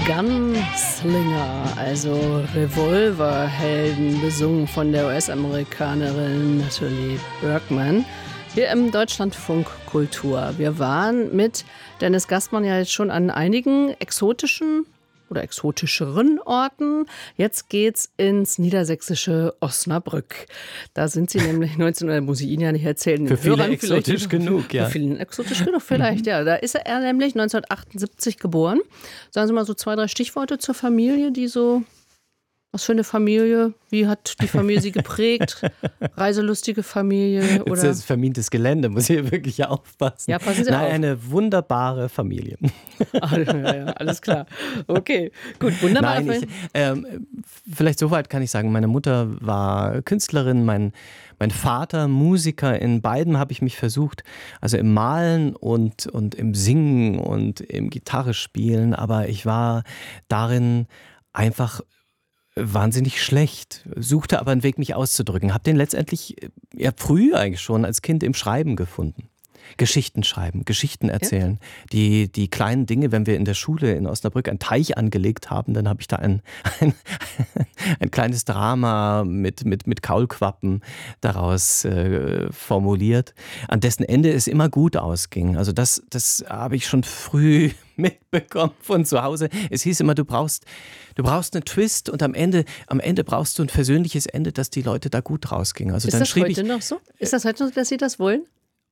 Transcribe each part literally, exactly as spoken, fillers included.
Gunslinger, also Revolverhelden, besungen von der U S-Amerikanerin Natalie Bergman. Hier im Deutschlandfunk Kultur. Wir waren mit Dennis Gastmann ja jetzt schon an einigen exotischen oder exotischeren Orten. Jetzt geht's ins niedersächsische Osnabrück. Da sind sie nämlich neunzehn, oder muss ich Ihnen ja nicht erzählen. Für viele Hörern exotisch genug, ja. Für viele exotisch genug vielleicht, ja. Da ist er nämlich neunzehnhundertachtundsiebzig geboren. Sagen Sie mal so zwei, drei Stichworte zur Familie, die so... Was für eine Familie? Wie hat die Familie Sie geprägt? Reiselustige Familie? Oder? Das ist vermintes Gelände, muss ich wirklich aufpassen. Ja, passen Sie Nein, auf. eine wunderbare Familie. Ah, ja, ja, alles klar. Okay, gut, wunderbar. Nein, ich, ähm, vielleicht soweit kann ich sagen, meine Mutter war Künstlerin, mein, mein Vater Musiker. In beiden habe ich mich versucht, also im Malen und, und im Singen und im Gitarre spielen, aber ich war darin einfach wahnsinnig schlecht, suchte aber einen Weg, mich auszudrücken. Habe den letztendlich ja früh eigentlich schon als Kind im Schreiben gefunden. Geschichten schreiben, Geschichten erzählen. Ja. Die, die kleinen Dinge, wenn wir in der Schule in Osnabrück einen Teich angelegt haben, dann habe ich da ein, ein, ein kleines Drama mit, mit, mit Kaulquappen daraus äh, formuliert, an dessen Ende es immer gut ausging. Also das, das habe ich schon früh mitbekommen von zu Hause. Es hieß immer, du brauchst, du brauchst einen Twist und am Ende, am Ende brauchst du ein versöhnliches Ende, dass die Leute da gut rausgingen. Also ist dann das schrieb heute ich, noch so? Ist das heute noch, dass Sie das wollen?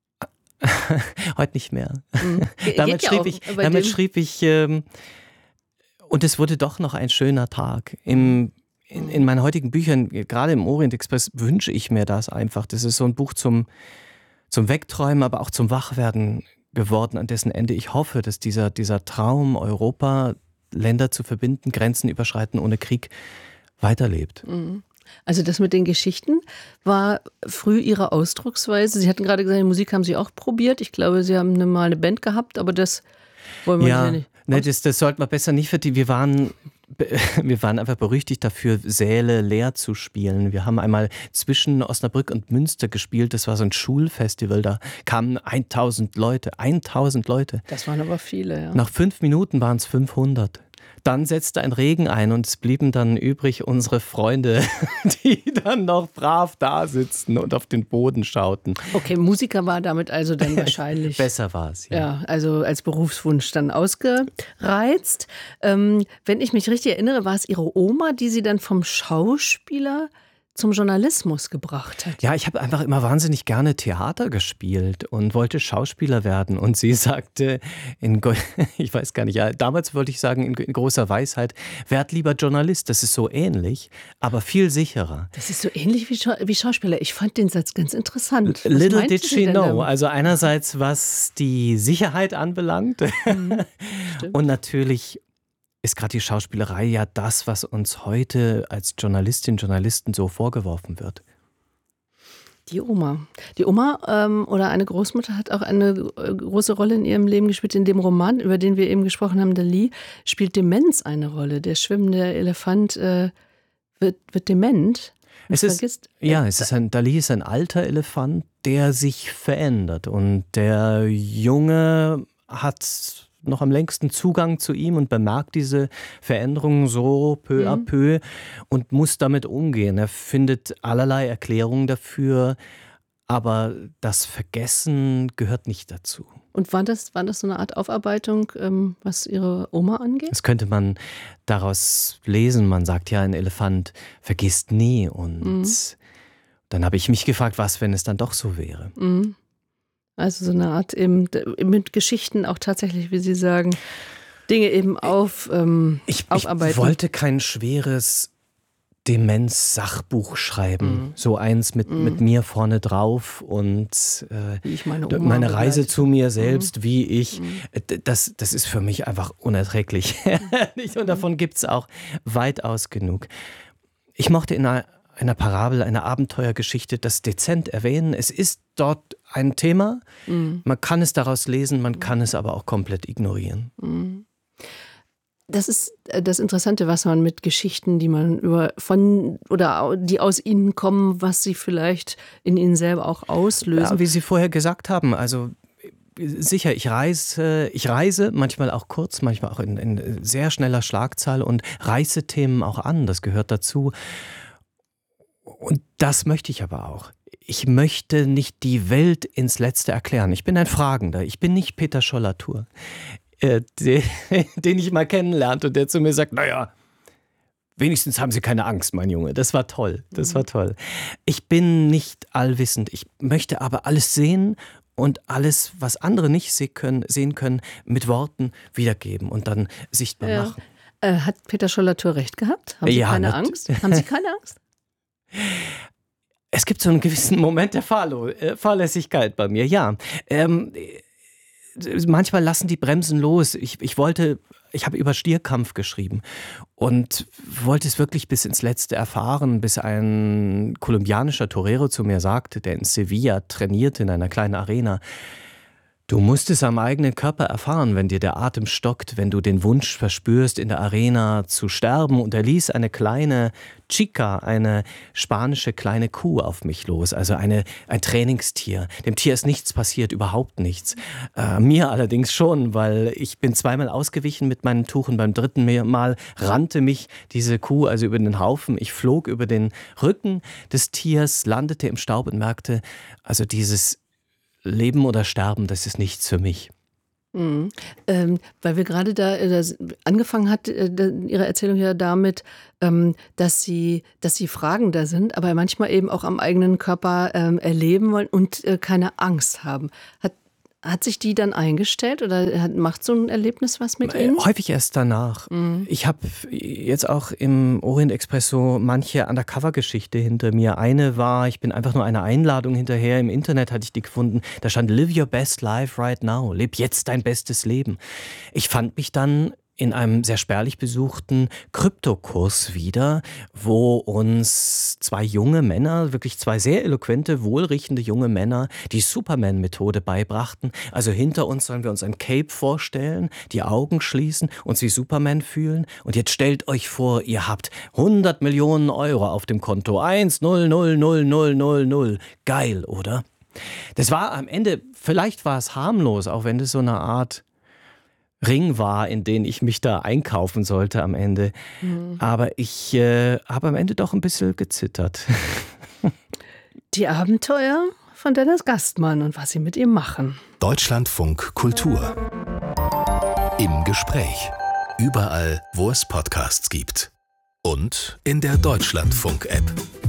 Heute nicht mehr. Mhm. Ge- damit geht ja schrieb auch ich, bei damit dem- schrieb ich ähm, und es wurde doch noch ein schöner Tag. Im, in, in meinen heutigen Büchern, gerade im Orient Express, wünsche ich mir das einfach. Das ist so ein Buch zum, zum Wegträumen, aber auch zum Wachwerden geworden, an dessen Ende ich hoffe, dass dieser, dieser Traum, Europa, Länder zu verbinden, Grenzen überschreiten ohne Krieg, weiterlebt. Mhm. Also das mit den Geschichten war früh Ihre Ausdrucksweise. Sie hatten gerade gesagt, die Musik haben Sie auch probiert. Ich glaube, Sie haben eine, mal eine Band gehabt, aber das wollen wir Ja, ja nicht. ne, das, das sollten wir besser nicht verdienen. Wir waren, wir waren einfach berüchtigt dafür, Säle leer zu spielen. Wir haben einmal zwischen Osnabrück und Münster gespielt. Das war so ein Schulfestival. Da kamen tausend Leute. tausend Leute. Das waren aber viele, ja. Nach fünf Minuten waren es fünfhundert. Dann setzte ein Regen ein und es blieben dann übrig unsere Freunde, die dann noch brav da sitzen und auf den Boden schauten. Okay, Musiker war damit also dann wahrscheinlich... Besser war es, ja. Ja, also als Berufswunsch dann ausgereizt. Ähm, wenn ich mich richtig erinnere, war es Ihre Oma, die Sie dann vom Schauspieler zum Journalismus gebracht hat. Ja, ich habe einfach immer wahnsinnig gerne Theater gespielt und wollte Schauspieler werden. Und sie sagte, in, ich weiß gar nicht, ja, damals wollte ich sagen, in, in großer Weisheit, werd lieber Journalist, das ist so ähnlich, aber viel sicherer. Das ist so ähnlich wie, Schau- wie Schauspieler. Ich fand den Satz ganz interessant. Was Little meinten did Sie she denn know. damit? Also einerseits, was die Sicherheit anbelangt stimmt. und natürlich ist gerade die Schauspielerei ja das, was uns heute als Journalistinnen und Journalisten so vorgeworfen wird. Die Oma. Die Oma ähm, oder eine Großmutter hat auch eine äh, große Rolle in ihrem Leben gespielt. In dem Roman, über den wir eben gesprochen haben, Dali, spielt Demenz eine Rolle. Der schwimmende Elefant äh, wird, wird dement. und Es ist, vergisst, ja, es ist ein, Dali ist ein alter Elefant, der sich verändert. Und der Junge hat noch am längsten Zugang zu ihm und bemerkt diese Veränderungen so peu à Mhm. peu und muss damit umgehen. Er findet allerlei Erklärungen dafür, aber das Vergessen gehört nicht dazu. Und war das, war das so eine Art Aufarbeitung, ähm, was Ihre Oma angeht? Das könnte man daraus lesen. Man sagt ja, ein Elefant vergisst nie. Und Mhm. dann habe ich mich gefragt, was, wenn es dann doch so wäre? Mhm. Also so eine Art eben d- mit Geschichten auch tatsächlich, wie Sie sagen, Dinge eben auf, ähm, Ich, ich aufarbeiten. wollte kein schweres Demenz-Sachbuch schreiben. Mhm. So eins mit, Mhm. mit mir vorne drauf und äh, Wie ich meine Oma meine Reise begleitet zu mir selbst, wie ich. Mhm. D- Das, das ist für mich einfach unerträglich. Nicht? Und davon gibt es auch weitaus genug. Ich mochte in einer, einer Parabel, einer Abenteuergeschichte das dezent erwähnen. Es ist dort ein Thema. Mhm. Man kann es daraus lesen, man kann es aber auch komplett ignorieren. Mhm. Das ist äh, das Interessante, was man mit Geschichten, die man über von oder au- die aus ihnen kommen, was sie vielleicht in ihnen selber auch auslösen. Ja, wie Sie vorher gesagt haben, also sicher, ich reise, ich reise, manchmal auch kurz, manchmal auch in, in sehr schneller Schlagzahl und reiße Themen auch an, das gehört dazu. Und das möchte ich aber auch. Ich möchte nicht die Welt ins Letzte erklären. Ich bin ein Fragender, ich bin nicht Peter Scholl-Latour, äh, den, den ich mal kennenlernte und der zu mir sagt, naja, wenigstens haben Sie keine Angst, mein Junge. Das war toll, das war toll. Ich bin nicht allwissend, ich möchte aber alles sehen und alles, was andere nicht sehen können, sehen können, mit Worten wiedergeben und dann sichtbar Ja. machen. Äh, hat Peter Scholl-Latour recht gehabt? Haben Sie Ja, keine nat- Angst? Haben Sie keine Angst? Es gibt so einen gewissen Moment der Fahrlo- äh, Fahrlässigkeit bei mir, ja. Ähm, äh, manchmal lassen die Bremsen los. Ich, ich wollte, ich habe über Stierkampf geschrieben und wollte es wirklich bis ins Letzte erfahren, bis ein kolumbianischer Torero zu mir sagte, der in Sevilla trainierte in einer kleinen Arena: Du musst es am eigenen Körper erfahren, wenn dir der Atem stockt, wenn du den Wunsch verspürst, in der Arena zu sterben. Und er ließ eine kleine Chica, eine spanische kleine Kuh auf mich los, also eine, ein Trainingstier. Dem Tier ist nichts passiert, überhaupt nichts. Äh, mir allerdings schon, weil ich bin zweimal ausgewichen mit meinem Tuch und beim dritten Mal rannte mich diese Kuh also über den Haufen. Ich flog über den Rücken des Tiers, landete im Staub und merkte, also dieses Leben oder Sterben, das ist nichts für mich. Mhm. Ähm, weil wir gerade da, äh, das angefangen hat, äh, da, Ihre Erzählung ja damit, ähm, dass Sie, dass Sie fragender sind, aber manchmal eben auch am eigenen Körper ähm, erleben wollen und äh, keine Angst haben. Hat, hat sich die dann eingestellt oder hat, macht so ein Erlebnis was mit Ihnen? Häufig erst danach. Mhm. Ich habe jetzt auch im Orient Express so manche Undercover-Geschichte hinter mir. Eine war, ich bin einfach nur einer Einladung hinterher. Im Internet hatte ich die gefunden. Da stand Live your best life right now. Leb jetzt dein bestes Leben. Ich fand mich dann in einem sehr spärlich besuchten Kryptokurs wieder, wo uns zwei junge Männer, wirklich zwei sehr eloquente, wohlriechende junge Männer, die Superman-Methode beibrachten. Also hinter uns sollen wir uns ein Cape vorstellen, die Augen schließen, uns wie Superman fühlen. Und jetzt stellt euch vor, ihr habt hundert Millionen Euro auf dem Konto. eins, null, null, null, null, null, null. Geil, oder? Das war am Ende, vielleicht war es harmlos, auch wenn das so eine Art Ring war, in den ich mich da einkaufen sollte am Ende. Mhm. Aber ich äh, habe am Ende doch ein bisschen gezittert. Die Abenteuer von Dennis Gastmann und was Sie mit ihm machen. Deutschlandfunk Kultur. Im Gespräch. Überall, wo es Podcasts gibt. Und in der Deutschlandfunk-App.